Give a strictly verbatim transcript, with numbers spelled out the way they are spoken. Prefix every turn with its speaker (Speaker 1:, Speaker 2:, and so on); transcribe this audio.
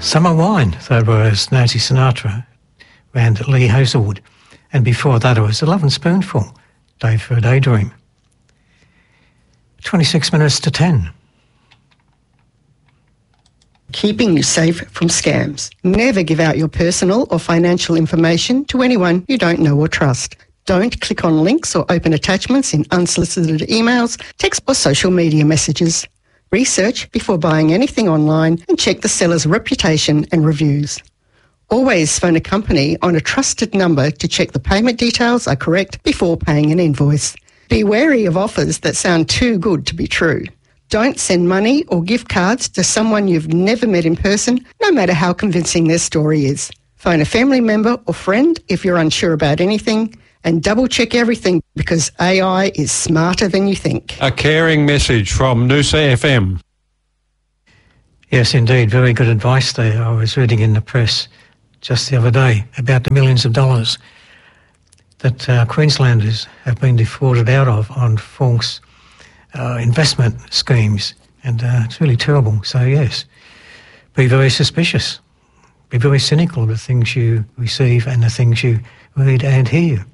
Speaker 1: Summer Wine, that was Nancy Sinatra and Lee Hazelwood. And before that it was A Lovin' Spoonful, Day for a Daydream. twenty-six minutes to ten.
Speaker 2: Keeping you safe from scams. Never give out your personal or financial information to anyone you don't know or trust. Don't click on links or open attachments in unsolicited emails, text or social media messages. Research before buying anything online and check the seller's reputation and reviews. Always phone a company on a trusted number to check the payment details are correct before paying an invoice. Be wary of offers that sound too good to be true. Don't send money or gift cards to someone you've never met in person, no matter how convincing their story is. Phone a family member or friend if you're unsure about anything, and double-check everything because A I is smarter than you think.
Speaker 3: A caring message from Noosa F M.
Speaker 1: Yes, indeed. Very good advice there. I was reading in the press just the other day about the millions of dollars that uh, Queenslanders have been defrauded out of on false uh, investment schemes. And uh, it's really terrible. So, yes, be very suspicious. Be very cynical of the things you receive and the things you read and hear.